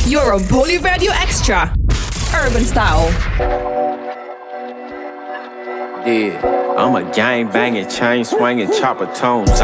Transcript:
You're on Poly Radio Extra. Urban Style. Yeah, I'm a gang banging, chain swinging, chopper tones.